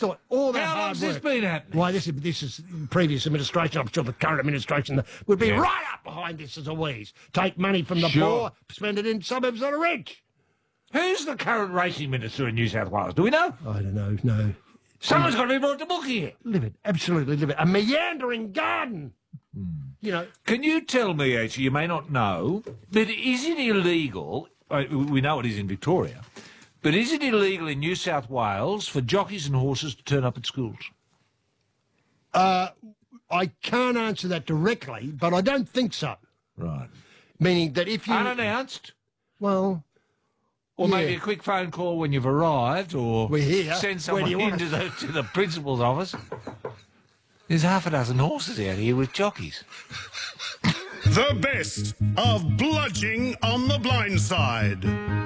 thought all that How hard long's this work... been happening? Why, this is previous administration. I'm sure the current administration would be right up behind this as a wheeze. Take money from the poor, spend it in suburbs that are rich. Who's the current racing minister in New South Wales? Do we know? I don't know, no. Someone's got to be brought to book here. Livid, absolutely livid. A meandering garden. You know... Can you tell me, actually, you may not know, but is it illegal, we know it is in Victoria, but is it illegal in New South Wales for jockeys and horses to turn up at schools? I can't answer that directly, but I don't think so. Right. Meaning that if you... Unannounced? Well... Or yeah. maybe a quick phone call when you've arrived, or We're here. send someone Where do you want into the principal's office. There's half a dozen horses out here with jockeys. The best of bludging on the blind side.